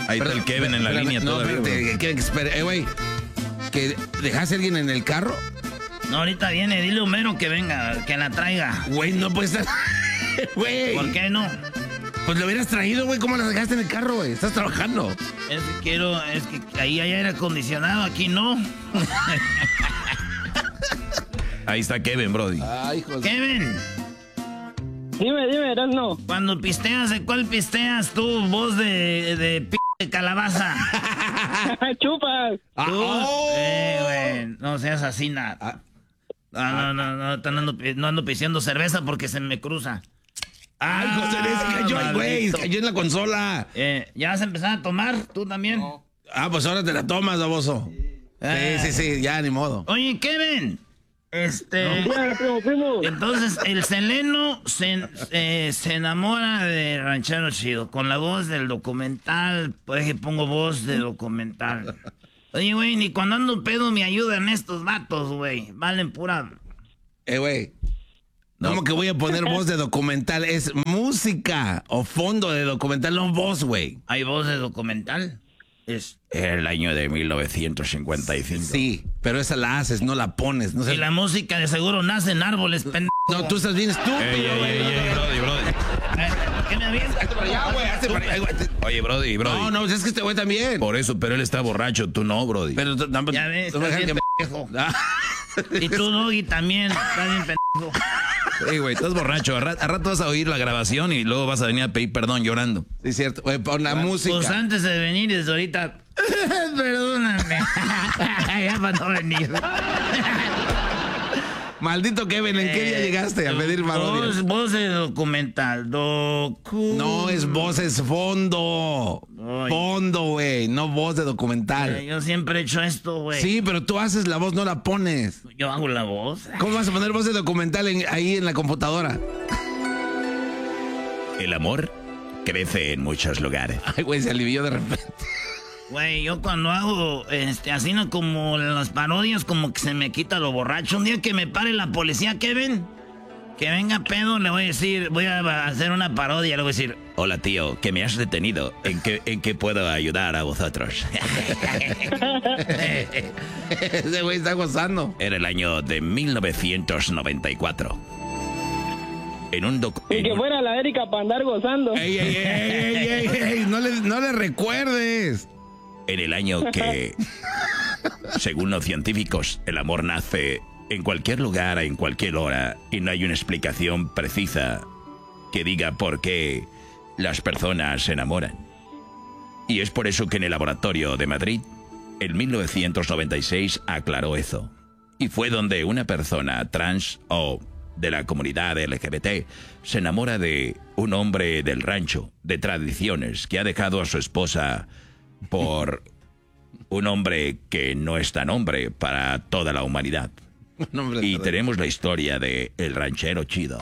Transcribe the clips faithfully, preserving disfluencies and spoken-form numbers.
Ahí está el Kevin en la espérame, línea no, todavía. espérate, que, que, espera, eh, güey, ¿que dejaste a alguien en el carro? No, ahorita viene, dile a Homero que venga, que la traiga. Güey, no puede estar... Güey. ¿Por qué no? Pues lo hubieras traído, güey, ¿cómo la dejaste en el carro, güey? Estás trabajando. Es que quiero, es que ahí hay aire acondicionado, aquí no. Ahí está Kevin, brody. Ay, hijo de... Kevin. Dime, dime, no. Cuando pisteas, ¿de cuál pisteas tú? Voz de, de p de calabaza. Chupas. ¿Tú? Oh. Eh, güey, no seas así, nada. No, no, no, no, no, ando, no ando pisteando cerveza porque se me cruza. Ay, José, se cayó, güey, se cayó en la consola. Eh, ¿ya vas a empezar a tomar? ¿Tú también? No. Ah, pues ahora te la tomas, baboso. Eh. Sí, sí, sí, ya, ni modo. Oye, Kevin. Este... No, primo, primo. Entonces, el Seleno se, eh, se enamora de Ranchero Chido con la voz del documental. Por ejemplo, pongo voz de documental. Oye, güey, ni cuando ando pedo me ayudan estos vatos, güey. Valen pura... Eh, güey. ¿Cómo no. que voy a poner voz de documental? Es música o fondo de documental, no voz, güey. ¿Hay voz de documental? Es... El año de mil novecientos cincuenta y cinco. Sí, pero esa la haces, no la pones. No sé. Y la música de seguro nace en árboles, pendejo. No, tú estás bien estúpido, Ey, ey, güey. ey, ey, brody, brody. ¿Por qué me avientas? Hazte para allá, güey, hazte para allá, güey. Oye, brody, brody. No, no, es que este güey también. Por eso, pero él está borracho, tú no, brody. Pero tú- no, Ya ves, tú me estás dejas bien que- pendejo. Ah. Y tú, Doggy, también. Estás bien pendejo. Ey, güey, estás borracho. A rato, a rato vas a oír la grabación y luego vas a venir a pedir perdón llorando. Sí, cierto. Güey, pon la música. Pues antes de venir, desde ahorita... Perdóname. Ya para no venir. Maldito Kevin, ¿en qué día llegaste a pedir Voz, parodias? voz de documental. Docu... No es voz, es fondo. Ay. Fondo, güey, no voz de documental. Eh, Yo siempre he hecho esto, güey. Sí, pero tú haces la voz, no la pones. Yo hago la voz. ¿Cómo vas a poner voz de documental en- ahí en la computadora? El amor crece en muchos lugares. Ay, güey, se alivió de repente. Güey, yo cuando hago, este, así no como las parodias, como que se me quita lo borracho. Un día que me pare la policía, Kevin, que venga pedo, le voy a decir, voy a hacer una parodia, le voy a decir, Hola, tío, que me has detenido. ¿En qué, en qué puedo ayudar a vosotros? Ese güey está gozando. Era el año de mil novecientos noventa y cuatro. En un doc... Y en que un- fuera la Erika para andar gozando. Ey, ey, ey, ey, ey, ey, ey, no le, no le recuerdes. En el año que, según los científicos, el amor nace en cualquier lugar, en cualquier hora, y no hay una explicación precisa que diga por qué las personas se enamoran. Y es por eso que en el laboratorio de Madrid, en mil novecientos noventa y seis, aclaró eso. Y fue donde una persona trans o de la comunidad L G B T se enamora de un hombre del rancho, de tradiciones, que ha dejado a su esposa por un hombre que no es tan hombre para toda la humanidad. No, hombre, Y perdón. tenemos la historia de El Ranchero Chido.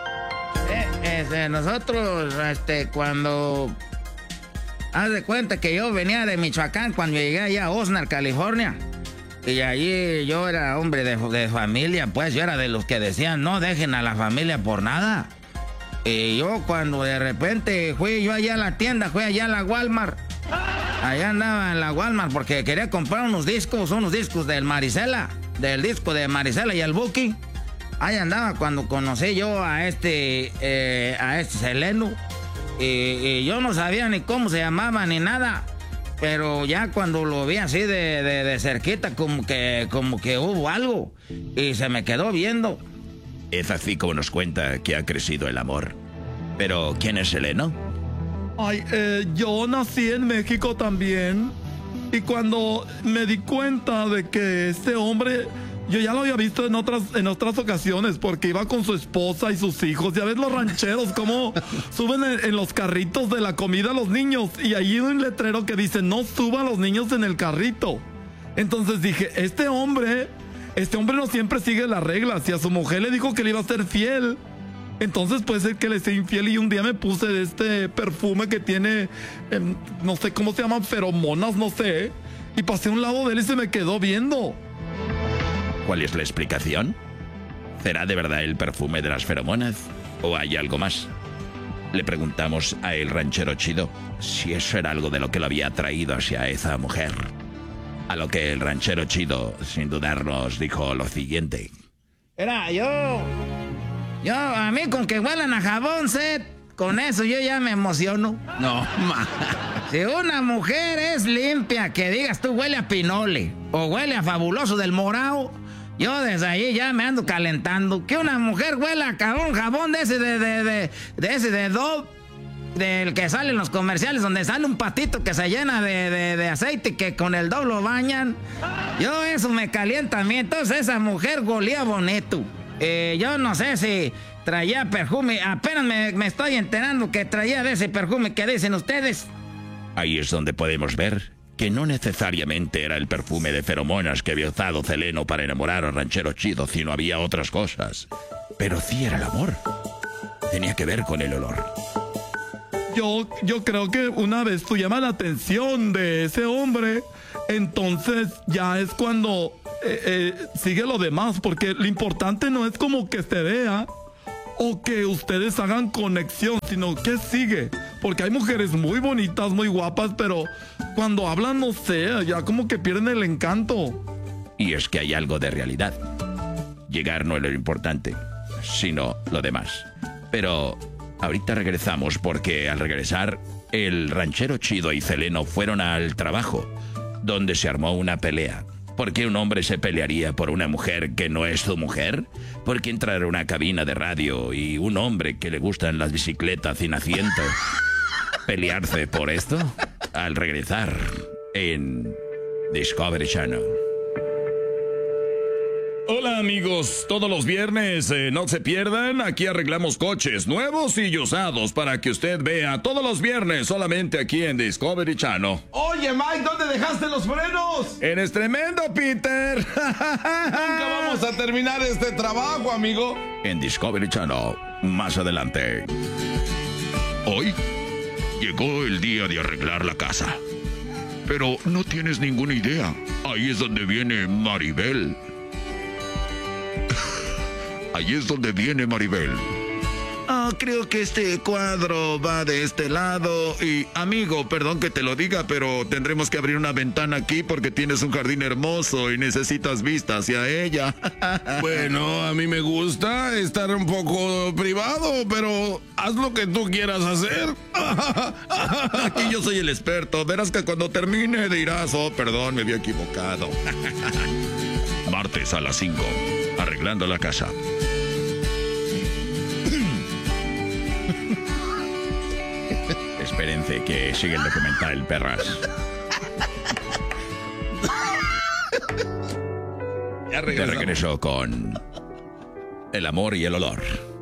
Eh, este, nosotros, este, cuando... Haz de cuenta que yo venía de Michoacán cuando llegué allá a Oxnard, California. Y allí yo era hombre de, de familia, pues yo era de los que decían, no dejen a la familia por nada. Y yo cuando de repente fui yo allá a la tienda, fui allá a la Walmart. Allá andaba en la Walmart porque quería comprar unos discos, unos discos del Marisela, del disco de Marisela y el Buki. Ahí andaba cuando conocí yo a este, eh, a este Seleno. Y, y yo no sabía ni cómo se llamaba ni nada. Pero ya cuando lo vi así de, de, de cerquita, como que, como que hubo algo. Y se me quedó viendo. Es así como nos cuenta que ha crecido el amor. Pero, ¿quién es Seleno? Ay, eh, yo nací en México también. Y cuando me di cuenta de que este hombre, yo ya lo había visto en otras, en otras ocasiones, porque iba con su esposa y sus hijos. Ya ves los rancheros cómo suben en, en los carritos de la comida a los niños. Y ahí hay un letrero que dice, no suban los niños en el carrito. Entonces dije, este hombre, este hombre no siempre sigue las reglas. Si a su mujer le dijo que le iba a ser fiel, entonces puede ser que le sea infiel. Y un día me puse de este perfume que tiene, eh, no sé cómo se llaman, feromonas, no sé. Y pasé a un lado de él y se me quedó viendo. ¿Cuál es la explicación? ¿Será de verdad el perfume de las feromonas? ¿O hay algo más? Le preguntamos a el ranchero chido si eso era algo de lo que lo había atraído hacia esa mujer. A lo que el ranchero chido, sin dudarnos, dijo lo siguiente. Era yo. Yo, a mí con que huelan a jabón, Seth, con eso yo ya me emociono. No, ma. Si una mujer es limpia, que digas tú huele a pinole o huele a fabuloso del morao, yo desde ahí ya me ando calentando. Que una mujer huela a jabón, jabón de ese de, de, de, de ese de Dove, del que sale en los comerciales, donde sale un patito que se llena de, de, de aceite y que con el Dove lo bañan. Yo eso me calienta a mí. Entonces esa mujer golía bonito. Eh, yo no sé si traía perfume. Apenas me, me estoy enterando que traía de ese perfume que dicen ustedes. Ahí es donde podemos ver que no necesariamente era el perfume de feromonas que había usado Seleno para enamorar al ranchero chido, sino había otras cosas. Pero sí era el amor. Tenía que ver con el olor. Yo, yo creo que una vez tú llamas la atención de ese hombre, entonces ya es cuando eh, eh, sigue lo demás, porque lo importante no es como que se vea o que ustedes hagan conexión, sino que sigue. Porque hay mujeres muy bonitas, muy guapas, pero cuando hablan, no sé, ya como que pierden el encanto. Y es que hay algo de realidad. Llegar no es lo importante, sino lo demás. Pero ahorita regresamos porque al regresar, el ranchero chido y Seleno fueron al trabajo, donde se armó una pelea. ¿Por qué un hombre se pelearía por una mujer que no es su mujer? ¿Por qué entrar a una cabina de radio y un hombre que le gustan las bicicletas sin asiento pelearse por esto? Al regresar en Discovery Channel. Hola amigos, todos los viernes eh, no se pierdan, aquí arreglamos coches nuevos y usados para que usted vea todos los viernes solamente aquí en Discovery Channel. Oye, Mike, ¿dónde dejaste los frenos? En es tremendo, Peter. Nunca vamos a terminar este trabajo, amigo. En Discovery Channel, más adelante. Hoy llegó el día de arreglar la casa. Pero no tienes ninguna idea. Ahí es donde viene Maribel. Ahí es donde viene Maribel. Ah, creo que este cuadro va de este lado. Y, amigo, perdón que te lo diga, pero tendremos que abrir una ventana aquí porque tienes un jardín hermoso y necesitas vista hacia ella. Bueno, a mí me gusta estar un poco privado, pero haz lo que tú quieras hacer. Aquí yo soy el experto. Verás que cuando termine dirás, oh, perdón, me había equivocado. Martes a las cinco, arreglando la casa. Espérense que sigue el documental, perras. Ya Te regreso con el amor y el olor.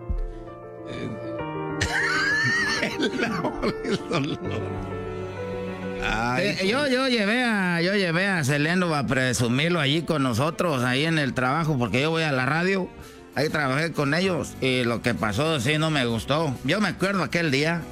El amor y el olor. Ay, Eh, yo, yo llevé a, yo llevé a Seleno a presumirlo allí con nosotros, ahí en el trabajo, porque yo voy a la radio. Ahí trabajé con ellos y lo que pasó sí no me gustó. Yo me acuerdo aquel día.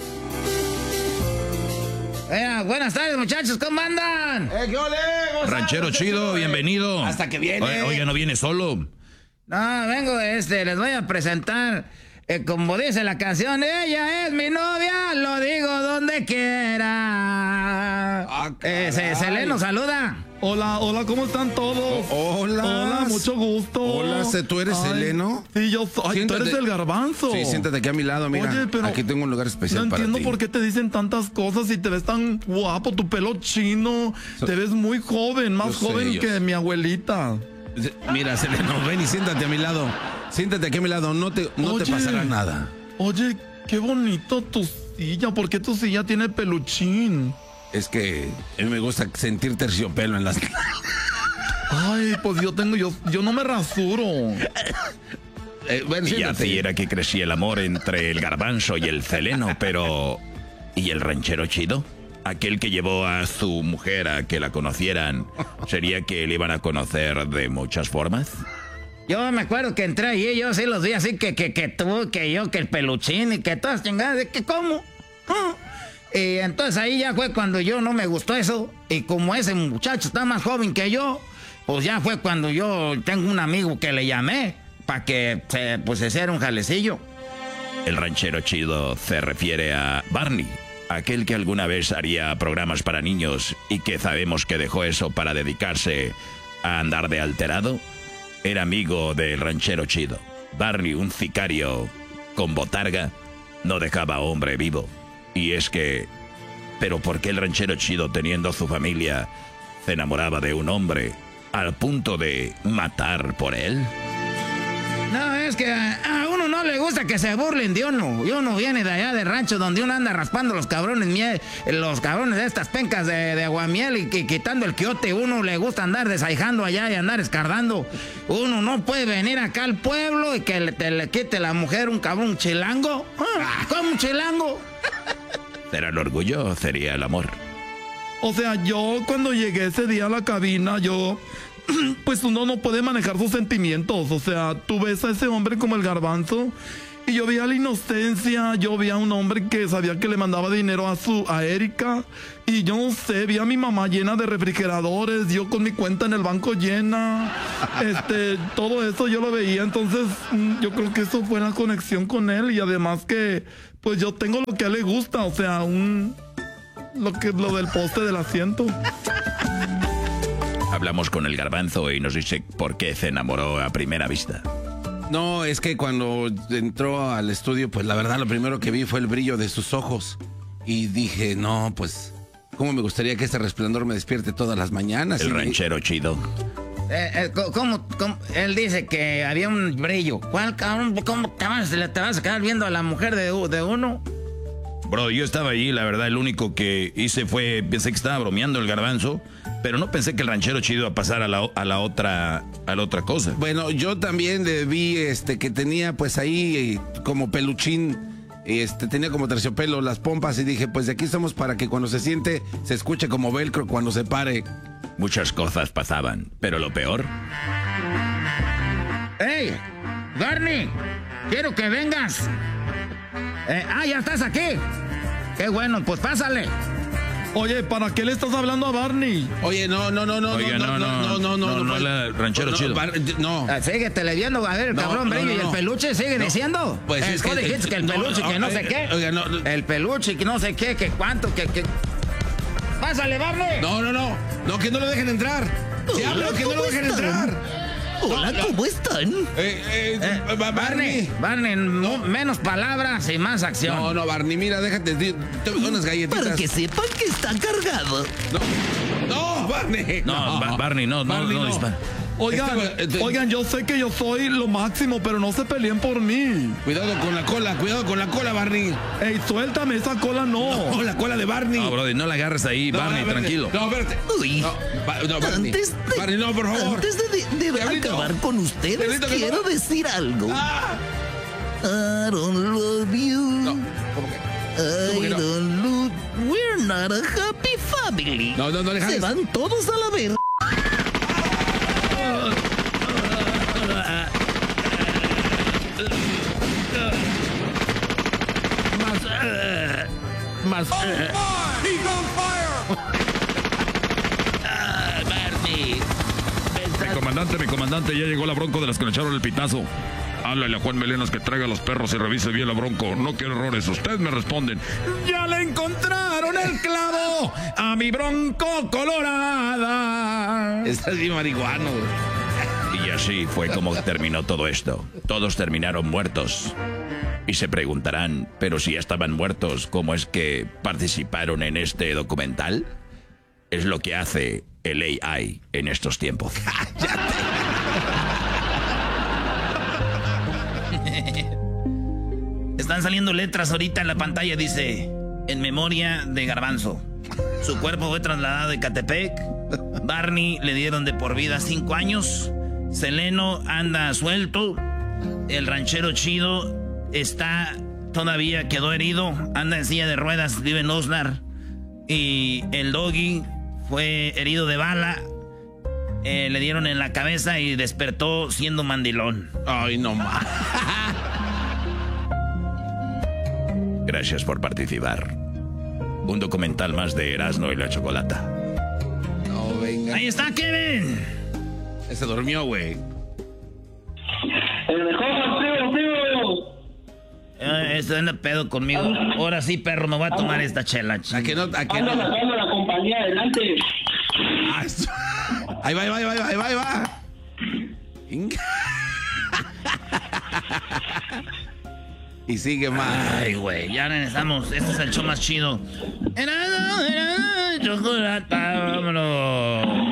Eh, buenas tardes, muchachos, ¿cómo andan? Eh, ¿qué ole? Ranchero chido, bienvenido. Hasta que viene. Oye, oye, no viene solo. No, vengo, este, les voy a presentar, eh, como dice la canción, ella es mi novia, lo digo donde quiera. Ah, eh, se, Seleno, saluda. Hola, hola, ¿cómo están todos? O- hola. Hola, mucho gusto. Hola, ¿se- ¿tú eres Ay, Seleno? Sí, yo soy. Ay, tú Siéntate. eres el garbanzo. Sí, siéntate aquí a mi lado, mira. Oye, pero aquí tengo un lugar especial no para entiendo ti. por qué te dicen tantas cosas y te ves tan guapo, tu pelo chino, te ves muy joven, más Yo sé, joven yo que sé. mi abuelita. Mira, Seleno, ven y siéntate a mi lado. Siéntate aquí a mi lado, no te, no te Oye. pasará nada. Oye, qué bonito tu silla, ¿por qué tu silla tiene peluchín? Es que a mí me gusta sentir terciopelo en las... Ay, pues yo tengo, yo, yo no me rasuro. Eh, ven, Y siéntate. así era que crecía el amor entre el garbanzo y el Seleno, pero... ¿Y el ranchero chido? Aquel que llevó a su mujer a que la conocieran, ¿sería que le iban a conocer de muchas formas? Yo me acuerdo que entré allí, yo sí los vi así, que, que, que tú, que yo, que el peluchín y que todas chingadas, de que cómo. Ah. Y entonces ahí ya fue cuando yo no me gustó eso. Y como ese muchacho está más joven que yo, pues ya fue cuando yo tengo un amigo que le llamé para que se, pues, se hiciera un jalecillo. El ranchero chido se refiere a Barney, aquel que alguna vez haría programas para niños y que sabemos que dejó eso para dedicarse a andar de alterado. Era amigo del ranchero chido. Barney, un sicario con botarga, no dejaba hombre vivo. Y es que... ¿Pero por qué el ranchero chido, teniendo su familia, se enamoraba de un hombre al punto de matar por él? No, es que a, a uno no le gusta que se burlen de uno. Y uno viene de allá de rancho donde uno anda raspando los cabrones miel, los cabrones de estas pencas de, de aguamiel y que, quitando el quiote. Uno le gusta andar desaijando allá y andar escardando. Uno no puede venir acá al pueblo y que le, te le quite la mujer un cabrón chilango. Ah, ¿cómo un chilango? ¿Será el orgullo o sería el amor? O sea, yo cuando llegué ese día a la cabina, yo... Pues uno no puede manejar sus sentimientos. O sea, tú ves a ese hombre como el Garbanzo y yo veía la inocencia. Yo vi a un hombre que sabía que le mandaba dinero a su a Erika. Y yo no sé, vi a mi mamá llena de refrigeradores, yo con mi cuenta en el banco llena. Este, todo eso yo lo veía. Entonces, yo creo que eso fue la conexión con él. Y además que, pues yo tengo lo que a él le gusta. O sea, un... Lo, que, lo del poste del asiento. Hablamos con el Garbanzo y nos dice por qué se enamoró a primera vista. No, es que cuando entró al estudio, pues la verdad lo primero que vi fue el brillo de sus ojos. Y dije, no, pues, ¿cómo me gustaría que este resplandor me despierte todas las mañanas? El y ranchero chido. Eh, eh, ¿cómo, cómo? Él dice que había un brillo. ¿Cuál cabrón? ¿Cómo te vas, te vas a quedar viendo a la mujer de, de uno? Bro, yo estaba allí, la verdad, el único que hice fue, pensé que estaba bromeando el Garbanzo, pero no pensé que el ranchero chido iba a pasar a la, a la otra a la otra cosa. Bueno, yo también eh, vi este, que tenía pues ahí eh, como peluchín, este, tenía como terciopelo las pompas y dije, pues de aquí estamos para que cuando se siente se escuche como velcro cuando se pare. Muchas cosas pasaban, pero lo peor... ¡Ey! ¡Barney! ¡Quiero que vengas! Eh, ¡Ah, ya estás aquí! ¡Qué bueno! Pues pásale. Oye, ¿para qué le estás hablando a Barney? Oye, no, no, no, no, Oiga, no, no, no, no, no, no, no, ranchero chido. No. Ah, síguetele viendo, a ver, el No, cabrón no, brillo. no, ¿Y el no. peluche sigue No. diciendo? Pues Eh, es tú que- dijiste que el no, peluche, que no sé qué. Oiga, no, no. El peluche, que no sé qué, que cuánto, que... que... ¡Pásale, Barney! No, no, no, no, que no lo dejen entrar. Si Hola, hablo, que no ¿cómo lo dejen están? entrar. Hola, No, no. ¿cómo están? Eh, eh, Eh, Ba- Barney, Barney, no, menos palabras y más acción. No, no, Barney, mira, déjate, di- te doy unas galletitas. Para que sepan que está cargado. No, no, Barney. No, Ba- Barney, no, no, Barney, no dispara. Oigan, Este, eh, oigan, yo sé que yo soy lo máximo, pero no se peleen por mí. Cuidado con la cola, cuidado con la cola, Barney. Ey, suéltame, esa cola no. No, la cola de Barney. No, brother, no la agarres ahí, No, Barney, no, espérate. tranquilo. No, espérate. Uy. No, Ba- no, Barney. Antes de, Barney, no, por favor. Antes de, de- de Diablito. acabar con ustedes, Diablito, que quiero no. decir algo. Ah. I don't love you. No, ¿cómo que? ¿Cómo que I no? don't love... We're not a happy family. No, no, no le Se jales. van todos a la verga. Más, eh, más, eh. Ah, Barney. Mi comandante, mi comandante, ya llegó la bronco de las que le echaron el pitazo. Háblale a Juan Melenas que traiga a los perros y revise bien la bronco. No quiero errores. Ustedes me responden. ¡Ya le encontraron el clavo a mi bronco colorada! Estás bien marihuano, güey. Y así fue como terminó todo esto. Todos terminaron muertos. Y se preguntarán, pero si ya estaban muertos, ¿cómo es que participaron en este documental? Es lo que hace el A I en estos tiempos. Están saliendo letras ahorita en la pantalla, dice, en memoria de Garbanzo. Su cuerpo fue trasladado de Catepec. Barney le dieron de por vida cinco años. Seleno anda suelto. El ranchero chido está, todavía quedó herido. Anda en silla de ruedas, vive en Osnar. Y el Doggy fue herido de bala. Eh, le dieron en la cabeza y despertó siendo mandilón. Ay, no más. Gracias por participar. Un documental más de Erasmo y la Chocolata. No, venga. Ahí está, Kevin. Se durmió, güey. El mejor, primo, primo. Eh, Este anda pedo conmigo. Ahora sí, perro, me voy a tomar esta chela. A que no, a que Anda no. sacando la compañía adelante. Ah, eso- Ahí va, ahí va, ahí va, ahí va, ahí va. Inga. Y sigue más. Ay, güey, ya regresamos. Este es el show más chido. Erasmo, Erasmo, chocolate, vámonos.